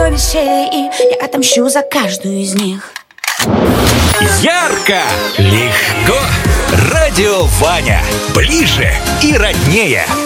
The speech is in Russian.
еще веселее, и я отомщу за каждую из них. Ярко, легко. Радио Ваня. Ближе и роднее.